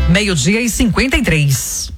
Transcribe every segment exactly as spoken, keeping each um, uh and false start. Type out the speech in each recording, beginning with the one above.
Meio-dia e cinquenta e três.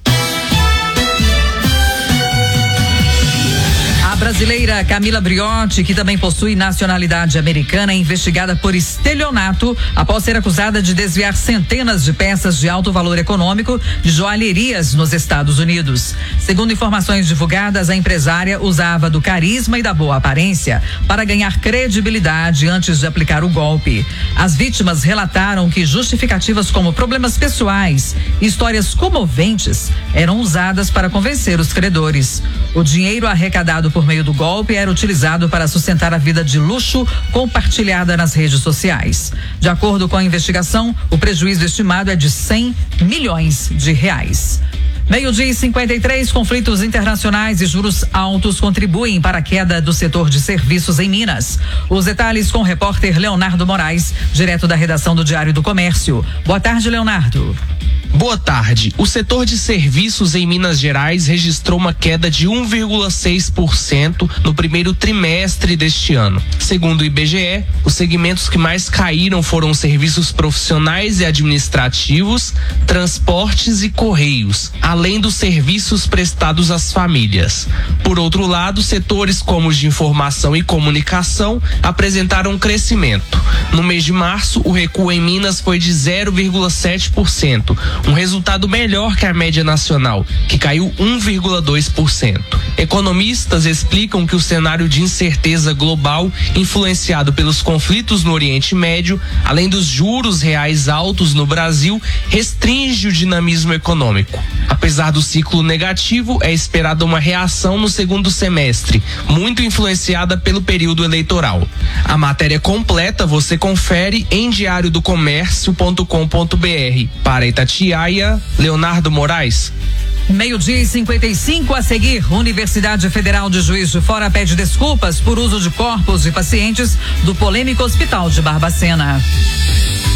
A brasileira Camila Briotti, que também possui nacionalidade americana, é investigada por estelionato após ser acusada de desviar centenas de peças de alto valor econômico de joalherias nos Estados Unidos. Segundo informações divulgadas, a empresária usava do carisma e da boa aparência para ganhar credibilidade antes de aplicar o golpe. As vítimas relataram que justificativas como problemas pessoais e histórias comoventes eram usadas para convencer os credores. O dinheiro arrecadado por meio do golpe era utilizado para sustentar a vida de luxo compartilhada nas redes sociais. De acordo com a investigação, o prejuízo estimado é de cem milhões de reais. Meio-dia e cinquenta e três, conflitos internacionais e juros altos contribuem para a queda do setor de serviços em Minas. Os detalhes com o repórter Leonardo Moraes, direto da redação do Diário do Comércio. Boa tarde, Leonardo. Boa tarde. O setor de serviços em Minas Gerais registrou uma queda de um vírgula seis por cento no primeiro trimestre deste ano. Segundo o I B G E, os segmentos que mais caíram foram os serviços profissionais e administrativos, transportes e correios, além dos serviços prestados às famílias. Por outro lado, setores como os de informação e comunicação apresentaram crescimento. No mês de março, o recuo em Minas foi de zero vírgula sete por cento. Um resultado melhor que a média nacional, que caiu um vírgula dois por cento. Economistas explicam que o cenário de incerteza global, influenciado pelos conflitos no Oriente Médio, além dos juros reais altos no Brasil, restringe o dinamismo econômico. Apesar do ciclo negativo, é esperada uma reação no segundo semestre, muito influenciada pelo período eleitoral. A matéria completa você confere em diário do comércio ponto com ponto br. Para Itatiaia, Leonardo Moraes. Meio-dia e cinquenta e cinco, a seguir, Universidade Federal de Juiz de Fora pede desculpas por uso de corpos de pacientes do polêmico Hospital de Barbacena.